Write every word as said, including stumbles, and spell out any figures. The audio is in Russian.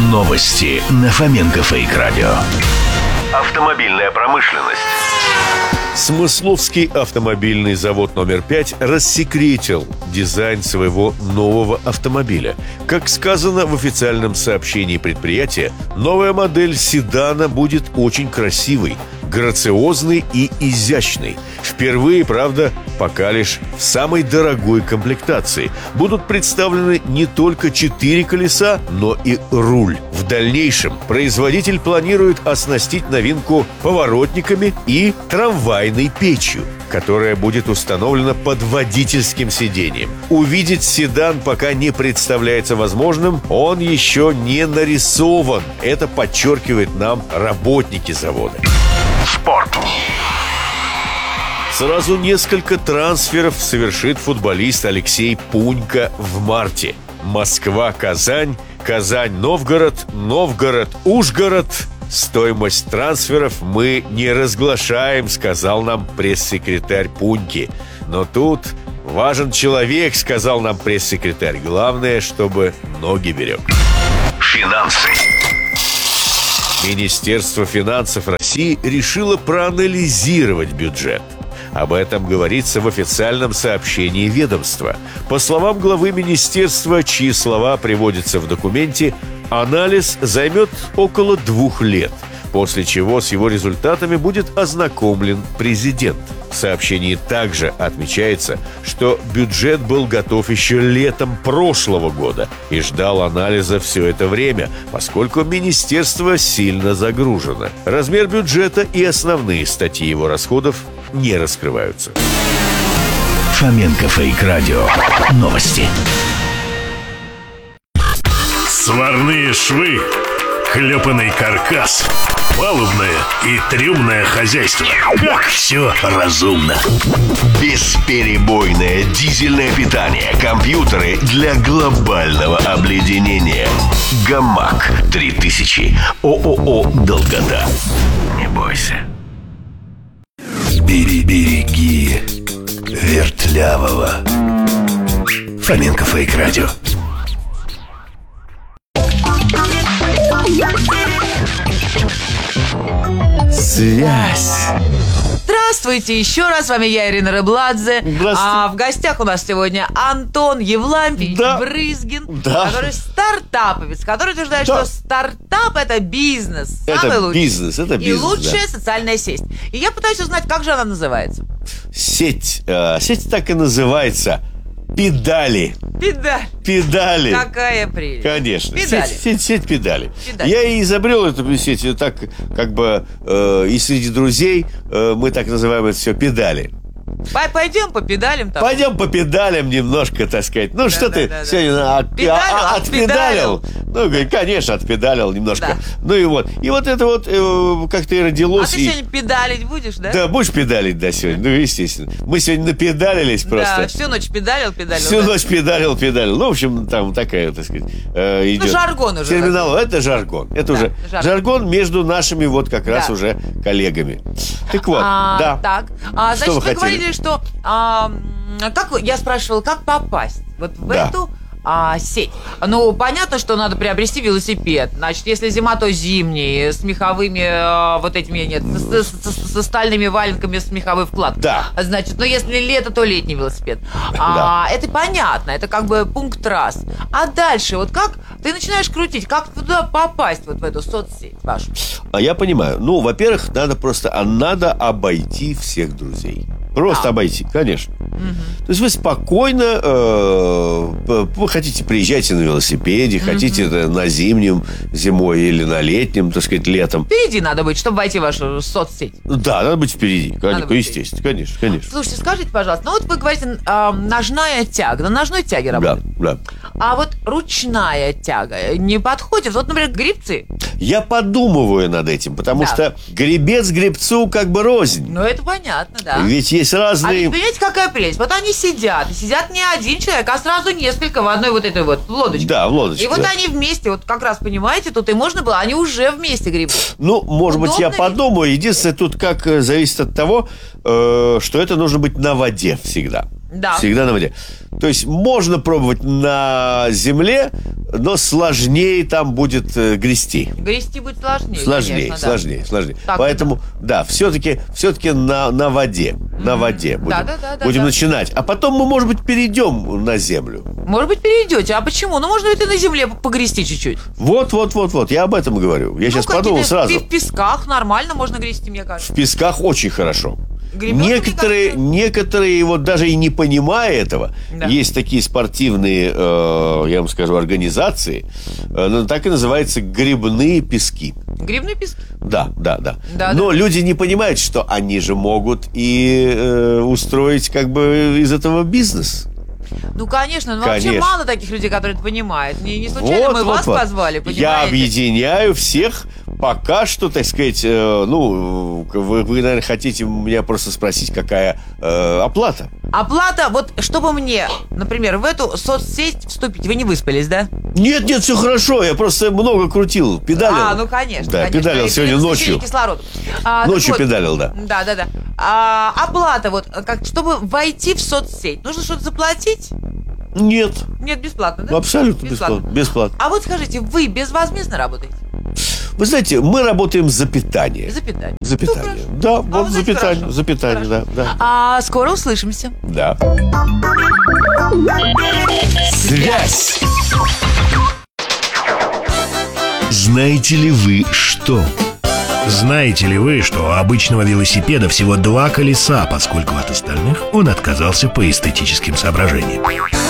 Новости на Фоменко Фейк Радио. Автомобильная промышленность. Смысловский автомобильный завод номер пять рассекретил дизайн своего нового автомобиля. Как сказано в официальном сообщении предприятия, новая модель седана будет очень красивой, грациозный и изящный. Впервые, правда, пока лишь в самой дорогой комплектации. Будут представлены не только четыре колеса, но и руль. В дальнейшем производитель планирует оснастить новинку поворотниками и трамвайной печью, которая будет установлена под водительским сиденьем. Увидеть седан пока не представляется возможным, он еще не нарисован. Это подчеркивает нам работники завода. Спорт. Сразу несколько трансферов совершит футболист Алексей Пунько в марте. Москва-Казань, Казань-Новгород, Новгород-Ужгород. Стоимость трансферов мы не разглашаем, сказал нам пресс-секретарь Пуньки. Но тут важен человек, сказал нам пресс-секретарь. Главное, чтобы ноги берег. Финансы. Министерство финансов России решило проанализировать бюджет. Об этом говорится в официальном сообщении ведомства. По словам главы министерства, чьи слова приводятся в документе, анализ займет около двух лет, после чего с его результатами будет ознакомлен президент. В сообщении также отмечается, что бюджет был готов еще летом прошлого года и ждал анализа все это время, поскольку министерство сильно загружено. Размер бюджета и основные статьи его расходов не раскрываются. Фоменко Фейк Радио. Новости. Сварные швы, клепанный каркас, палубное и трюмное хозяйство. Как все разумно. Бесперебойное дизельное питание. Компьютеры для глобального обледенения. Гамак три тысячи. ООО «Долгота». Не бойся. Береги вертлявого. Фоменко Фейк Радио. Связь. Здравствуйте, еще раз, с вами я, Ирина Рыбладзе. Здравствуйте. А в гостях у нас сегодня Антон Евлампий Да. Брызгин, Да. который стартаповец, который утверждает, Да. что стартап – это бизнес. Это самый лучший. бизнес, это бизнес, И лучшая социальная сеть. И я пытаюсь узнать, как же она называется. Сеть, э, сеть так и называется. Педали. Педаль. Педали. Какая прелесть. Конечно. Педали. Сеть, сеть, сеть педали. Педали. Я и изобрел эту сеть так, как бы, э, и среди друзей э, мы так называем это все педали. Пойдем по педалям там. Пойдем по педалям немножко, так сказать. Ну, Да, что да, ты да, сегодня да. от, Педалил, а- отпедалил. отпедалил? Ну, говорит, конечно, отпедалил немножко. Да. Ну и вот. И вот это вот э, как-то и А родилось. ты и... сегодня педалить будешь, да? Да, будешь педалить, да, сегодня? Ну, естественно. Мы сегодня напедалились просто. Да, всю ночь педалил, педалил. Всю да. ночь педалил, педалил. Ну, в общем, там такая, так сказать, э, идет. Ну, жаргон уже Терминал. Это жаргон. Это Да, уже жаргон. жаргон между нашими вот как раз Да. уже коллегами. Так вот, А, да. Так, а, Что значит, вы вы, хотели? говорили, что а, м, как вы- я спрашивала, как попасть вот в Да. эту а, сеть. Ну, понятно, что надо приобрести велосипед. Значит, если зима, то зимний, с меховыми а, вот этими, нет, с- с- с- со стальными валенками с меховой вкладкой. Да. Значит, ну, если лето, то летний велосипед. А, это понятно, это как бы пункт раз. А дальше, вот как ты начинаешь крутить, как туда попасть, вот в эту соцсеть вашу? А я понимаю. Ну, во-первых, надо просто, а надо обойти всех друзей. Просто А. обойти, конечно. То есть вы спокойно, э, п- вы хотите, приезжайте на велосипеде, хотите э, на зимнем, зимой или на летнем, так сказать, летом. Впереди надо быть, чтобы войти в вашу соцсеть. Да, надо быть впереди, конечно, быть естественно, конечно, конечно. Слушайте, скажите, пожалуйста, ну вот вы говорите, а, ножная тяга, на ножной тяге Да, работает. да. А вот ручная тяга не подходит? Вот, например, грибцы. Я подумываю над этим, потому Да. что гребец гребцу как бы рознь. Ну, это понятно, да. Ведь есть А разные... ведь понимаете, какая прелесть? Вот они сидят, и сидят не один человек, а сразу несколько в одной вот этой вот лодочке. Да, в лодочке. И вот да. они вместе, вот как раз, понимаете, тут и можно было, они уже вместе гребут. Ну, может быть, я Удобно ведь? подумаю. Единственное, тут как э, зависит от того, э, что это нужно быть на воде всегда. Да. Всегда на воде. То есть можно пробовать на земле, но сложнее там будет э, грести. Грести будет сложнее. Сложнее, конечно, да. сложнее, сложнее. Так, Поэтому, да, все-таки, все-таки на, на воде. На воде будем, Да, да, да, да, будем да. начинать. А потом мы, может быть, перейдем на землю. Может быть, перейдете. А почему? Ну, можно ведь и на земле погрести чуть-чуть. Вот, вот, вот, вот. Я об этом говорю. Я сейчас Ну, подумал какие-то сразу. В песках нормально можно грести, мне кажется. В песках очень хорошо. Гребёт, Некоторые, мне кажется. некоторые, вот даже и не понимая этого, Да. есть такие спортивные, э, я вам скажу, организации, э, ну, так и называются грибные пески. Грибные пески. Да, да, да. Да, Но да. люди не понимают, что они же могут и э, устроить как бы из этого бизнес. Ну, конечно, но вообще Конечно. мало таких людей, которые это понимают. Не, не случайно мы вас позвали, понимаете? Я объединяю всех. Пока что, так сказать, э, ну, вы, вы, наверное, хотите меня просто спросить, какая э, оплата. Оплата, вот чтобы мне, например, в эту соцсеть вступить, вы не выспались, да? Нет, нет, все хорошо, я просто много крутил, педалил. А, ну конечно. Да, конечно. педалил И сегодня насыщение ночью. кислорода. А, так Ночью вот, педалил, да. Да, да, да. А, оплата, вот, как, чтобы войти в соцсеть, нужно что-то заплатить? Нет, Нет, бесплатно, да? абсолютно бесплатно. бесплатно. А вот скажите, вы безвозмездно работаете? Вы знаете, мы работаем за питание. За питание. За питание. хорошо. Да, А, вот вы за знаете, питание, хорошо. за питание, да, да. А скоро услышимся. Да. Связь. Знаете ли вы что? Знаете ли вы, что у обычного велосипеда всего два колеса, поскольку от остальных он отказался по эстетическим соображениям?